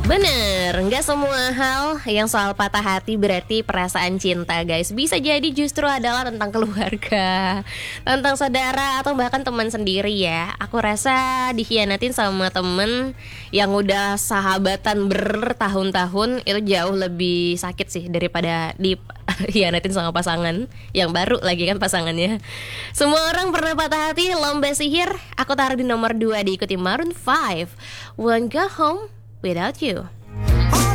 Bener, nggak semua hal yang soal patah hati berarti perasaan cinta guys. Bisa jadi justru adalah tentang keluarga, tentang saudara, atau bahkan teman sendiri ya. Aku rasa dikhianatin sama temen yang udah sahabatan bertahun-tahun itu jauh lebih sakit sih daripada dikhianatin sama pasangan yang baru lagi kan pasangannya. Semua orang pernah patah hati, lomba sihir. Aku taruh di nomor 2 diikuti Maroon 5, Won't Go Home Without You.